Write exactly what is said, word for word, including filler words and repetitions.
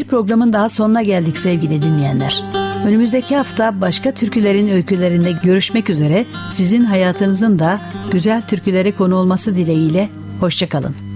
programın daha sonuna geldik sevgili dinleyenler. Önümüzdeki hafta başka türkülerin öykülerinde görüşmek üzere. Sizin hayatınızın da güzel türkülere konu olması dileğiyle. Hoşça kalın.